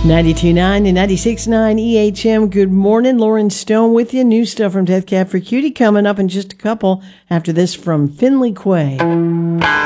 92.9 and 96.9 EHM. Good morning. Lauren Stone with you. New stuff from Death Cab for Cutie coming up in just a couple after this from Finley Quay.